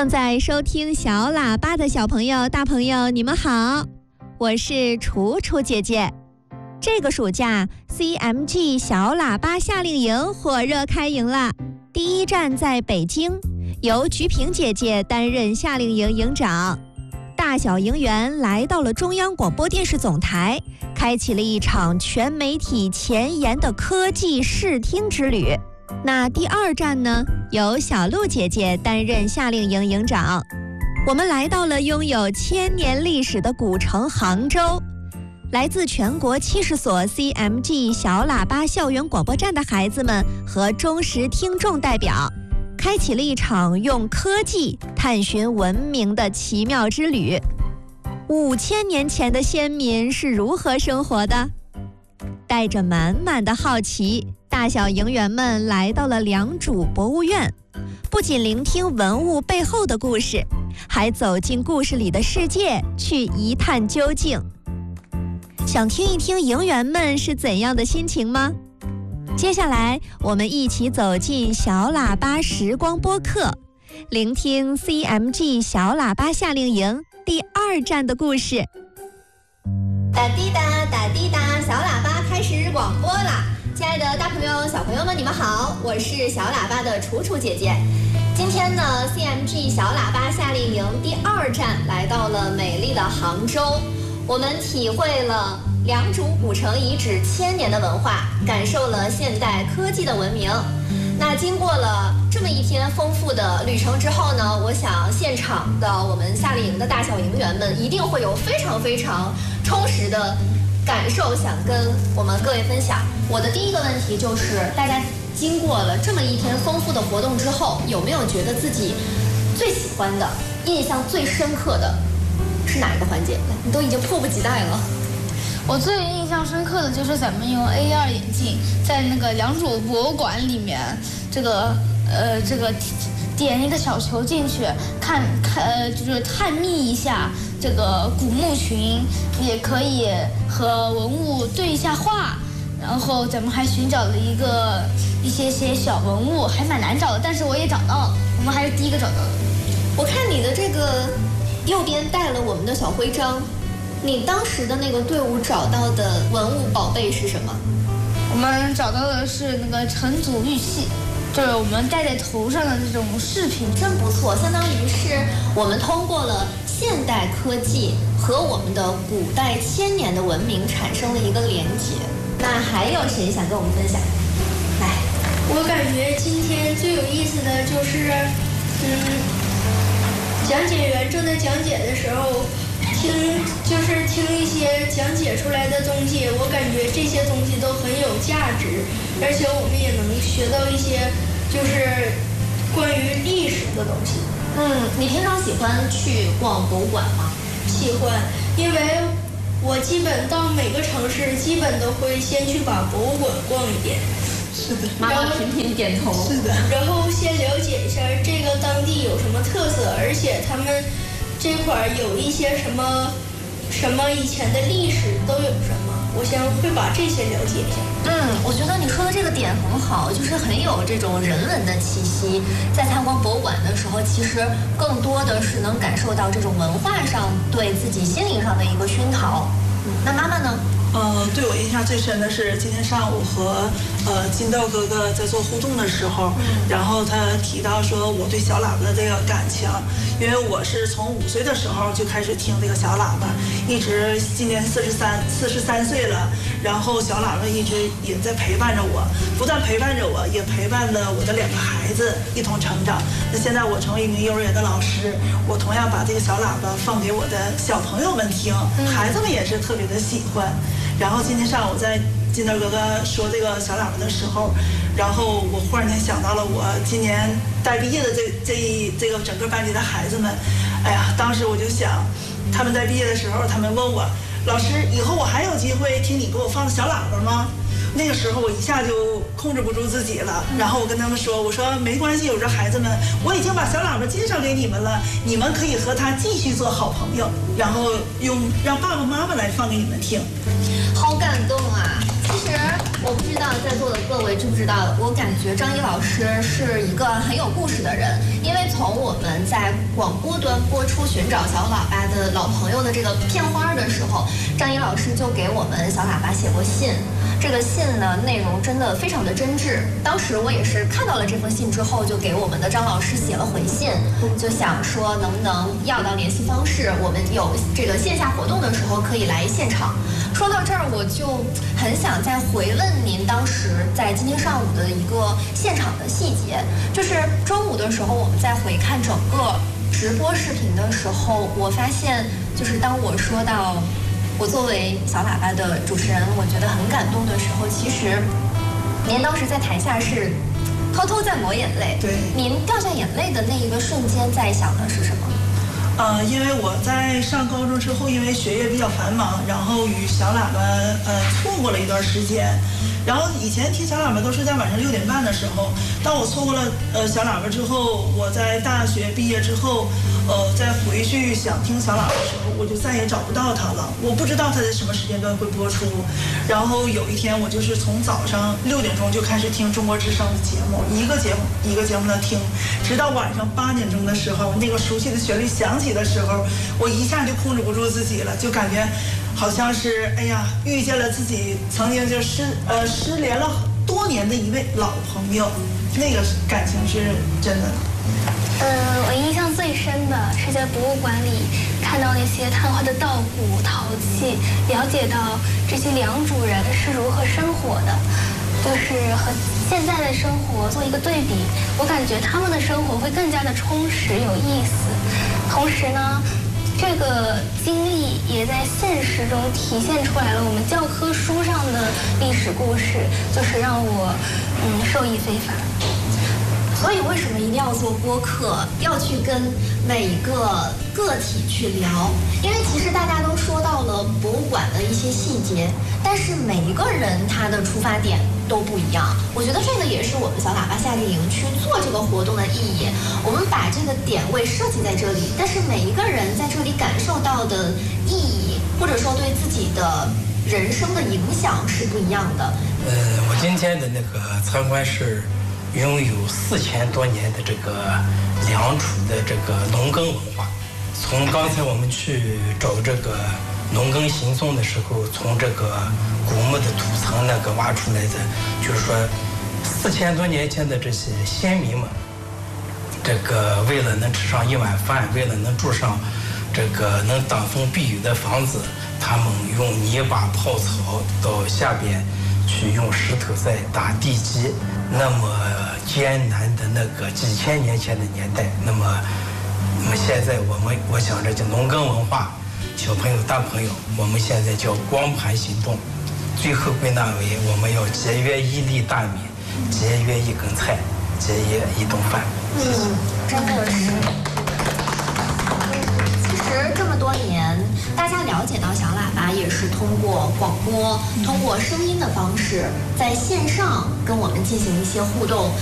正在收听小喇叭的小朋友、大朋友，你们好，我是楚楚姐姐。这个暑假 CMG 小喇叭夏令营火热开营了，第一站在北京，由菊萍姐姐担任夏令营营长。大小营员来到了中央广播电视总台，开启了一场全媒体前沿的科技视听之旅。那第二站呢，由小鹿姐姐担任夏令营营长。我们来到了拥有1000年历史的古城杭州，来自全国70所 CMG 小喇叭校园广播站的孩子们和忠实听众代表，开启了一场用科技探寻文明的奇妙之旅。5000年前的先民是如何生活的？带着满满的好奇，大小营员们来到了良渚博物院，不仅聆听文物背后的故事，还走进故事里的世界，去一探究竟。想听一听营员们是怎样的心情吗？接下来我们一起走进小喇叭时光播客，聆听 CMG 小喇叭夏令营第2站的故事。 打滴答打滴答，小喇叭开始广播啦！亲爱的大朋友小朋友们，你们好，我是小喇叭的楚楚姐姐。今天呢 CMG 小喇叭夏令营第2站来到了美丽的杭州，我们体会了良渚古城遗址1000年的文化，感受了现代科技的文明。那经过了这么一天丰富的旅程之后呢，我想现场的我们夏令营的大小营员们一定会有非常非常充实的感受想跟我们各位分享。我的第一个问题就是，大家经过了这么一天丰富的活动之后，有没有觉得自己最喜欢的、印象最深刻的是哪一个环节？你都已经迫不及待了。 我最印象深刻的就是咱们用 AR 眼镜在那个良渚博物馆里面，这个点一个小球进去，就是探秘一下这个古墓群，也可以和文物对一下话。然后咱们还寻找了一些小文物，还蛮难找的，但是我也找到了，我们还是第一个找到的。 我看你的这个右边带了我们的小徽章。你当时的那个队伍找到的文物宝贝是什么？ 我们找到的是那个成祖玉器，就是我们戴在头上的这种饰品。 真不错，相当于是我们通过了现代科技和我们的古代1000年的文明产生了一个连结。那还有谁想跟我们分享？来， 我感觉今天最有意思的就是，讲解员正在讲解的时候。听一些讲解出来的东西，我感觉这些东西都很有价值，而且我们也能学到一些就是关于历史的东西。 你平常喜欢去逛博物馆吗？ 喜欢，因为我基本到每个城市，基本都会先去把博物馆逛一遍。 是的，妈妈频频点头。 是的，然后先了解一下这个当地有什么特色，而且他们这块有一些什么以前的历史都有什么，我想会把这些了解一下。 我觉得你说的这个点很好，就是很有这种人文的气息。在参观博物馆的时候，其实更多的是能感受到这种文化上对自己心灵上的一个熏陶。那妈妈呢？ 对我印象最深的是今天上午和金豆哥哥在做互动的时候，然后他提到说我对小喇叭的这个感情，因为我是从5岁的时候就开始听这个小喇叭，一直今年43岁了，然后小喇叭一直也在陪伴着我，不但陪伴着我，也陪伴了我的2个孩子一同成长。那现在我成为一名幼儿园的老师，我同样把这个小喇叭放给我的小朋友们听，孩子们也是特别的喜欢。然后今天上午在金豆哥哥说这个小喇叭的时候，然后我忽然间想到了我今年带毕业的这个整个班级的孩子们。哎呀，当时我就想，他们在毕业的时候，他们问我，老师，以后我还有机会听你给我放小喇叭吗？ 那个时候我一下就控制不住自己了，然后我跟他们说，我说没关系，我说孩子们，我已经把小喇叭介绍给你们了，你们可以和他继续做好朋友，然后让爸爸妈妈来放给你们听。 好感动啊！其实我不知道在座的各位知不知道，我感觉张一老师是一个很有故事的人，因为从我们在广播端播出寻找小喇叭的老朋友的这个片花的时候，张一老师就给我们小喇叭写过信。这个信呢，内容真的非常的真挚。当时我也是看到了这封信之后，就给我们的张老师写了回信，就想说能不能要到联系方式，我们有这个线下活动的时候可以来现场。说到这儿，我就很想再回问您当时在今天上午的一个现场的细节，就是中午的时候我们在回看整个直播视频的时候，我发现就是当我说到我作为小喇叭的主持人，我觉得很感动的时候，其实您当时在台下是偷偷在抹眼泪。 对， 您掉下眼泪的那一个瞬间，在想的是什么？ 因为我在上高中之后，因为学业比较繁忙，然后与小喇叭错过了一段时间。然后以前听小喇叭都是在晚上6点半的时候，当我错过了小喇叭之后，我在大学毕业之后，再回去想听小喇叭的时候，我就再也找不到它了。我不知道它在什么时间段会播出。然后有一天，我就是从早上6点钟就开始听中国之声的节目，一个节目的听，直到晚上8点钟的时候，那个熟悉的旋律响起的时候，我一下就控制不住自己了，就感觉好像是哎呀遇见了自己曾经就失联了多年的一位老朋友，那个感情是真的。 我印象最深的是在博物馆里看到那些瘫痪的稻谷、陶器，了解到这些良主人是如何生活的，就是和现在的生活做一个对比，我感觉他们的生活会更加的充实有意思。同时呢，这个经历也在现实中体现出来了我们教科书上的历史故事，就是让我受益非凡。 所以为什么一定要做播客，要去跟每一个个体去聊？因为其实大家都说到了博物馆的一些细节，但是每一个人他的出发点都不一样。我觉得这个也是我们小喇叭夏令营去做这个活动的意义。我们把这个点位设计在这里，但是每一个人在这里感受到的意义，或者说对自己的人生的影响是不一样的。 我今天的那个参观是拥有4000多年的这个良渚的这个农耕文化。从刚才我们去找这个农耕行踪的时候，从这个古墓的土层那个挖出来的，就是说4000多年前的这些先民们，这个为了能吃上一碗饭，为了能住上这个能挡风避雨的房子，他们用泥巴泡草到下边去用石头在打地基，那么艰难的那个几千年前的年代，那么现在我想着就农耕文化，小朋友大朋友，我们现在叫光盘行动，最后归纳为我们要节约1粒大米，节约1根菜，节约1顿饭。 真的是。其实这么多年，大家了解到小喇叭也是通过广播、通过声音的方式，在线上跟我们进行一些互动。